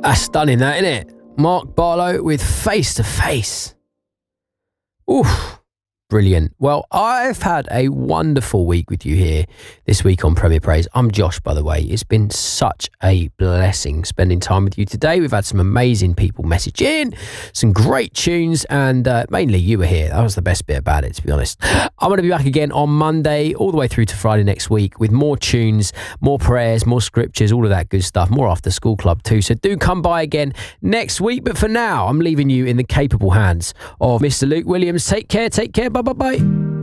That's stunning, that, isn't it? Mark Barlow with Face to Face. Oof. Brilliant. Well, I've had a wonderful week with you here this week on Premier Praise. I'm Josh, by the way. It's been such a blessing spending time with you today. We've had some amazing people message in, some great tunes, and mainly you were here. That was the best bit about it, to be honest. I'm going to be back again on Monday, all the way through to Friday next week, with more tunes, more prayers, more scriptures, all of that good stuff, more After School Club too. So do come by again next week. But for now, I'm leaving you in the capable hands of Mr. Luke Williams. Take care. Bye.